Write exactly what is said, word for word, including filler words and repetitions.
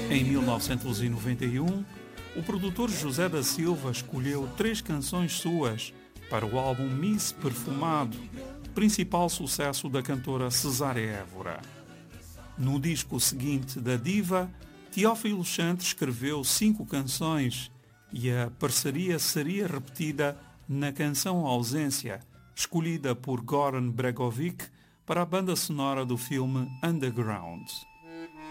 Em mil novecentos e noventa e um, o produtor José da Silva escolheu três canções suas para o álbum Miss Perfumado, principal sucesso da cantora Cesária Évora. No disco seguinte da diva, Teófilo Chante escreveu cinco canções e a parceria seria repetida na canção Ausência, escolhida por Goran Bregovic para a banda sonora do filme Underground.